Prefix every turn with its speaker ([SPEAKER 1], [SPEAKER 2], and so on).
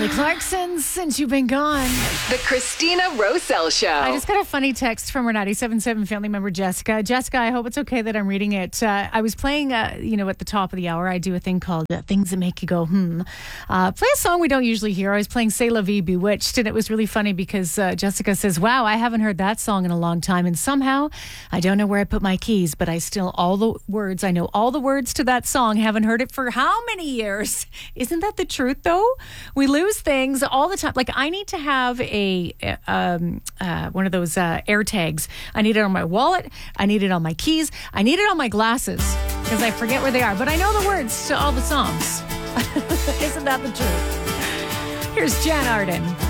[SPEAKER 1] Kelly Clarkson, Since You've Been Gone.
[SPEAKER 2] The Christina Roselle Show.
[SPEAKER 1] I just got a funny text from our 97.7 family member, Jessica. Jessica, I hope it's okay that I'm reading it. I was playing, at the top of the hour, I do a thing called Things That Make You Go, Play a song we don't usually hear. I was playing C'est La Vie, Bewitched, and it was really funny because Jessica says, wow, I haven't heard that song in a long time. And somehow, I don't know where I put my keys, but I know all the words to that song. Haven't heard it for how many years? Isn't that the truth, though? We lose things all the time. Like, I need to have one of those air tags. I need it on my wallet. I need it on my keys. I need it on my glasses because I forget where they are. But I know the words to all the songs. Isn't that the truth? Here's Jan Arden.